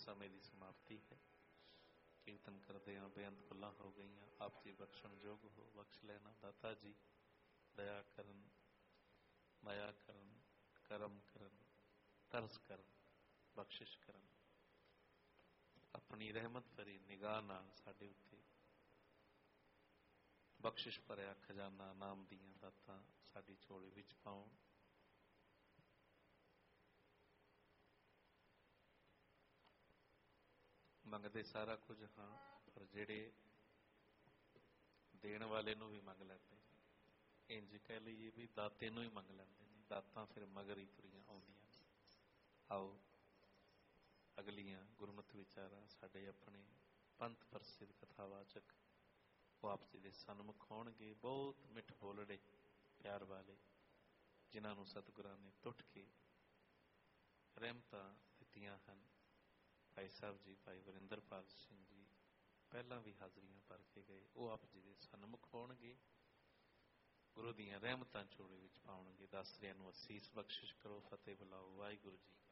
समय की समाप्ति है। कीर्तन करदे बेअंत भुलां हो गई। आप जी बख्शण जोग हो, बख्श लेना दाता जी। दया करन, माया करन, करम करन, तरस करन, बख्शिश करन। अपनी रहमत भरी निगाह नाल साडे उत्ते बख्शिश भरिया खजाना नाम दियां दातां साडी झोली विच पाउण। मंगदे सारा कुछ हाँ, पर जेड़े देण वाले नूं भी मंग लैंदे ने। इंज कह लईए भी दाते नूं ही मंग लैंदे ने, दातां फिर मगर ही तुरियां आउंदियां ने। आओ अगलियां गुरमत विचारा साडे अपने पंथ प्रसिद्ध कथावाचक वो आप जी दे सन्मुख होणगे। बहुत मिठ बोलड़े प्यार वाले, जिन्हां नूं सतगुरां ने टुट के रहमतां दित्तियां हन। भाई साहब जी, भाई वरिंदरपाल सिंह जी पहला भी हाजरियां भर के गए। वो आप जी दे सन्मुख होणगे, गुरु दियां रहमतां झोली विच पाउणगे। दासरियां नूं असीस बख्शिश करो। फतेह बुलाओ। वाहिगुरू जी।